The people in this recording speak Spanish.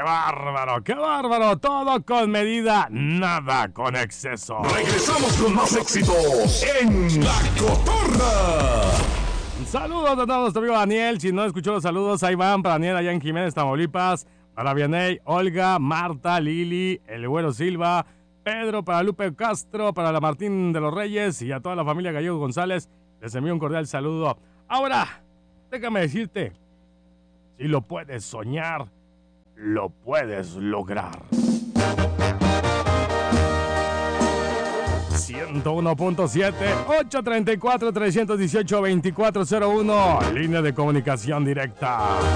bárbaro! ¡Qué bárbaro! Todo con medida, nada con exceso. Regresamos con más éxitos en La Cotorra. Saludos a todos, nuestro amigo Daniel. Si no escuchó los saludos, ahí van para Daniel allá en Jiménez, Tamaulipas. Para Vianey, Olga, Marta, Lili, el Güero Silva, Pedro, para Lupe Castro, para la Martín de los Reyes y a toda la familia Gallego González. Les envío un cordial saludo. Ahora, déjame decirte, si lo puedes soñar, lo puedes lograr. 101.7, 834-318-2401, línea de comunicación directa.